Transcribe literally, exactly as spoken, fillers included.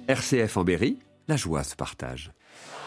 R C F en Berry, la joie se partage.